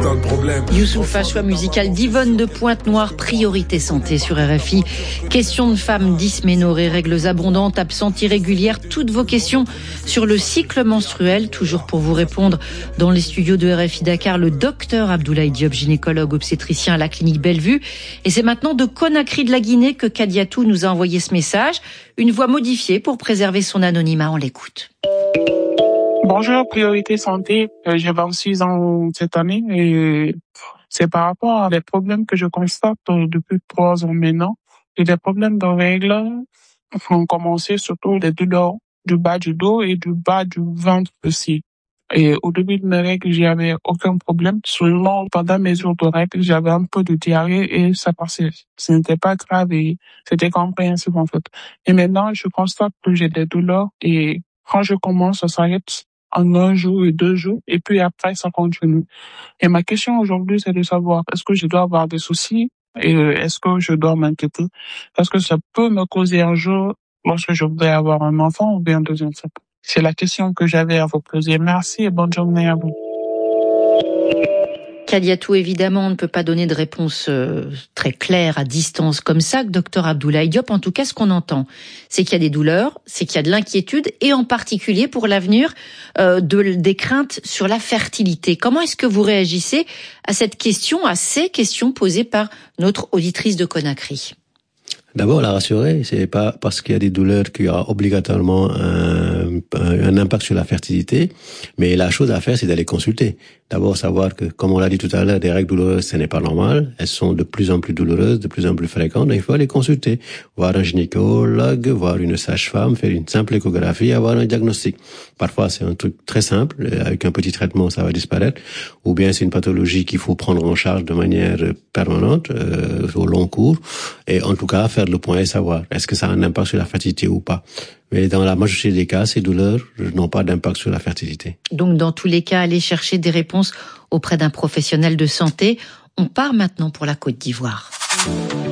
putain de problème. Youssoupha, choix musical d'Yvonne de Pointe-Noire, priorité santé sur RFI. Questions de femmes, dysménorrhée, règles abondantes, absentes irrégulières, toutes vos questions sur le cycle menstruel. Toujours pour vous répondre dans les studios de RFI Dakar, le docteur Abdoulaye Diop, gynécologue obstétricien à la clinique Bellevue. Et c'est maintenant de Conakry de la Guinée que Kadiatou nous a envoyé ce message. Une voix modifiée pour préserver son anonymat. On l'écoute. Bonjour, priorité santé. J'ai 26 ans cette année et c'est par rapport à des problèmes que je constate depuis 3 ans maintenant. Et des problèmes de règles ont commencé surtout des douleurs du bas du dos et du bas du ventre aussi. Et au début de mes règles, j'avais aucun problème. Seulement, pendant mes jours de règles, j'avais un peu de diarrhée et ça passait. Ce n'était pas grave et c'était compréhensible en fait. Et maintenant, je constate que j'ai des douleurs et quand je commence, ça s'arrête en 1 jour et 2 jours, et puis après, ça continue. Et ma question aujourd'hui, c'est de savoir, est-ce que je dois avoir des soucis, et est-ce que je dois m'inquiéter? Est-ce que ça peut me causer un jour, lorsque je voudrais avoir un enfant, ou bien 2 enfants? C'est la question que j'avais à vous poser. Merci et bonne journée à vous. Kadiatou, évidemment, on ne peut pas donner de réponse très claire à distance comme ça, docteur Abdoulaye Diop. En tout cas, ce qu'on entend, c'est qu'il y a des douleurs, c'est qu'il y a de l'inquiétude, et en particulier pour l'avenir, des craintes sur la fertilité. Comment est-ce que vous réagissez à cette question, à ces questions posées par notre auditrice de Conakry? D'abord, la rassurer, c'est pas parce qu'il y a des douleurs qu'il y aura obligatoirement un impact sur la fertilité, mais la chose à faire, c'est d'aller consulter. D'abord, savoir que, comme on l'a dit tout à l'heure, des règles douloureuses, ce n'est pas normal. Elles sont de plus en plus douloureuses, de plus en plus fréquentes. Donc, il faut aller consulter, voir un gynécologue, voir une sage-femme, faire une simple échographie, avoir un diagnostic. Parfois, c'est un truc très simple, avec un petit traitement, ça va disparaître. Ou bien, c'est une pathologie qu'il faut prendre en charge de manière permanente, au long cours. Et en tout cas, faire le point et savoir, est-ce que ça a un impact sur la fertilité ou pas. Mais dans la majorité des cas, ces douleurs n'ont pas d'impact sur la fertilité. Donc, dans tous les cas, aller chercher des réponses auprès d'un professionnel de santé. On part maintenant pour la Côte d'Ivoire.